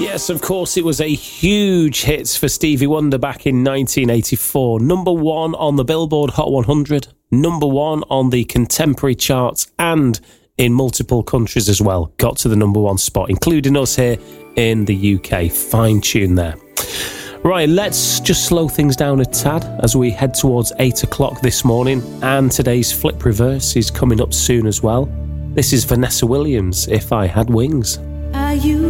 Yes, of course, it was a huge hit for Stevie Wonder back in 1984. Number one on the Billboard Hot 100, number one on the contemporary charts, and in multiple countries as well. Got to the number one spot, including us here in the UK. Fine tune there. Right, let's just slow things down a tad as we head towards 8 o'clock this morning, and today's Flip Reverse is coming up soon as well. This is Vanessa Williams, If I Had Wings. Are you